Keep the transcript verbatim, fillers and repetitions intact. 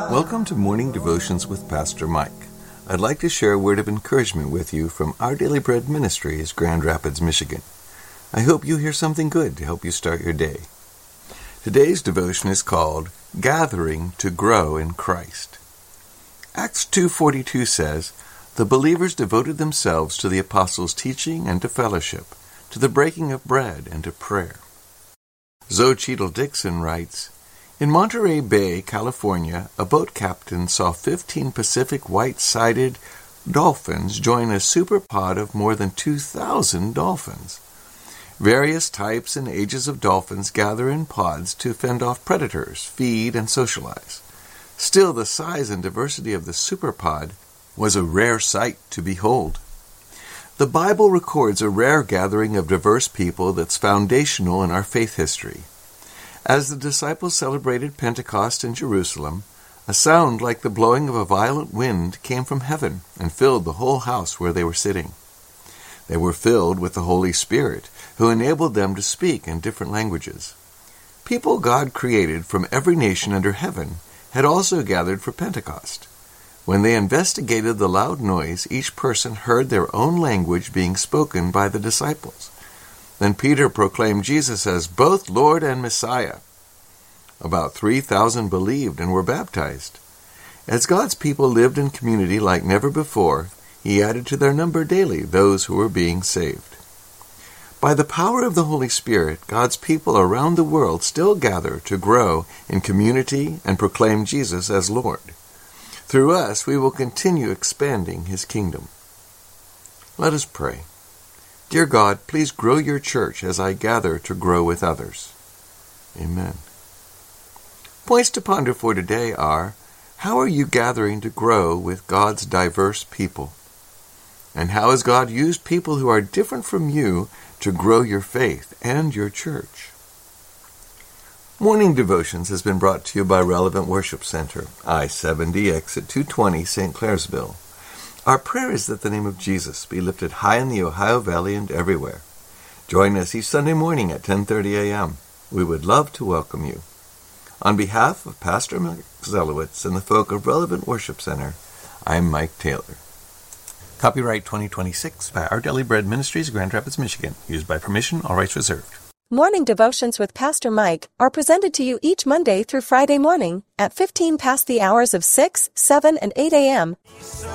Welcome to Morning Devotions with Pastor Mike. I'd like to share a word of encouragement with you from Our Daily Bread Ministries, Grand Rapids, Michigan. I hope you hear something good to help you start your day. Today's devotion is called Gathering to Grow in Christ. Acts two forty-two says, "The believers devoted themselves to the apostles' teaching and to fellowship, to the breaking of bread and to prayer." Zoe Cheadle Dixon writes, "In Monterey Bay, California, a boat captain saw fifteen Pacific white-sided dolphins join a superpod of more than two thousand dolphins. Various types and ages of dolphins gather in pods to fend off predators, feed, and socialize. Still, the size and diversity of the superpod was a rare sight to behold. The Bible records a rare gathering of diverse people that's foundational in our faith history. As the disciples celebrated Pentecost in Jerusalem, a sound like the blowing of a violent wind came from heaven and filled the whole house where they were sitting. They were filled with the Holy Spirit, who enabled them to speak in different languages. People God created from every nation under heaven had also gathered for Pentecost. When they investigated the loud noise, each person heard their own language being spoken by the disciples. Then Peter proclaimed Jesus as both Lord and Messiah. About three thousand believed and were baptized. As God's people lived in community like never before, He added to their number daily those who were being saved. By the power of the Holy Spirit, God's people around the world still gather to grow in community and proclaim Jesus as Lord. Through us, we will continue expanding His kingdom. Let us pray. Dear God, please grow your church as I gather to grow with others. Amen. Points to ponder for today are, how are you gathering to grow with God's diverse people? And how has God used people who are different from you to grow your faith and your church? Morning Devotions has been brought to you by Relevant Worship Center, I seventy, exit two twenty, Saint Clairsville. Our prayer is that the name of Jesus be lifted high in the Ohio Valley and everywhere. Join us each Sunday morning at ten thirty a.m. We would love to welcome you. On behalf of Pastor Mike Zelowitz and the folk of Relevant Worship Center, I'm Mike Taylor. Copyright twenty twenty-six by Our Daily Bread Ministries, Grand Rapids, Michigan. Used by permission, all rights reserved. Morning Devotions with Pastor Mike are presented to you each Monday through Friday morning at fifteen past the hours of six, seven, and eight a.m.